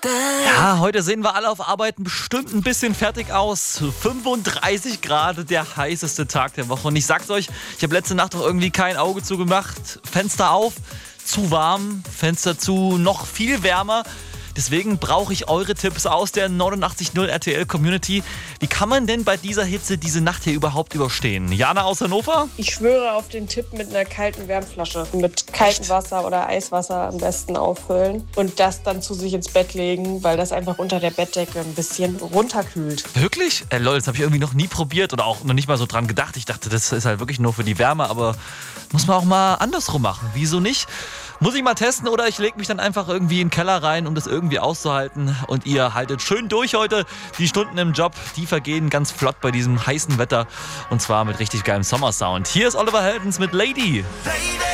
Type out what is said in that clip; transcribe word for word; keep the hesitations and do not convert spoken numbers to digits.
Ja, heute sehen wir alle auf Arbeiten bestimmt ein bisschen fertig aus. fünfunddreißig Grad, der heißeste Tag der Woche. Und ich sag's euch, ich habe letzte Nacht doch irgendwie kein Auge zugemacht. Fenster auf, zu warm, Fenster zu, noch viel wärmer. Deswegen brauche ich eure Tipps aus der neunundachtzig Komma null R T L Community. Wie kann man denn bei dieser Hitze diese Nacht hier überhaupt überstehen? Jana aus Hannover? Ich schwöre auf den Tipp mit einer kalten Wärmflasche. Mit kaltem Wasser oder Eiswasser am besten auffüllen und das dann zu sich ins Bett legen, weil das einfach unter der Bettdecke ein bisschen runterkühlt. Wirklich? Äh, Leute, das habe ich irgendwie noch nie probiert oder auch noch nicht mal so dran gedacht. Ich dachte, das ist halt wirklich nur für die Wärme, aber muss man auch mal andersrum machen. Wieso nicht? Muss ich mal testen oder ich lege mich dann einfach irgendwie in den Keller rein, um das irgendwie auszuhalten. Und ihr haltet schön durch heute. Die Stunden im Job, die vergehen ganz flott bei diesem heißen Wetter. Und zwar mit richtig geilem Sommersound. Hier ist Oliver Heldens mit Lady.